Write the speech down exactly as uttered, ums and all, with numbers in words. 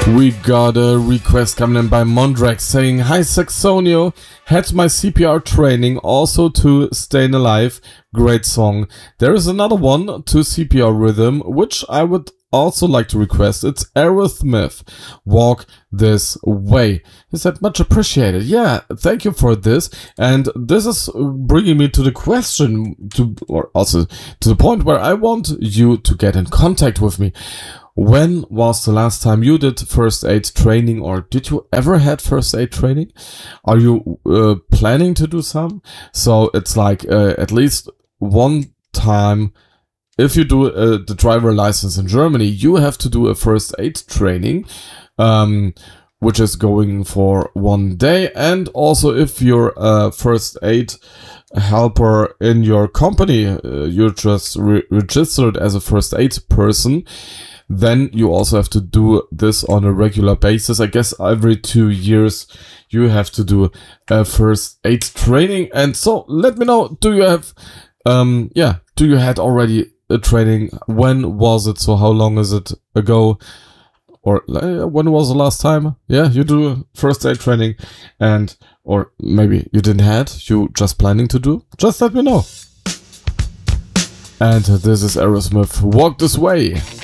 We got a request coming in by Mondrax saying, "Hi Saxonio, had my C P R training also to Stayin' Alive, great song. There is another one to C P R rhythm, which I would also like to request. It's Aerosmith, Walk This Way." He said, much appreciated. Yeah, thank you for this. And this is bringing me to the question, to or also to the point where I want you to get in contact with me. When was the last time you did first aid training, or did you ever had first aid training? Are you uh, planning to do some? So it's like uh, at least one time. If you do uh, the driver license in Germany, you have to do a first aid training, um, which is going for one day. And also if you're a first aid helper in your company, uh, you're just re- registered as a first aid person, then you also have to do this on a regular basis. I guess every two years you have to do a first aid training. And so let me know, do you have, um, yeah, do you had already a training? When was it? So how long is it ago? Or uh, when was the last time? Yeah, you do first aid training, and, or maybe you didn't had, you just planning to do? Just let me know. And this is Aerosmith, Walk This Way.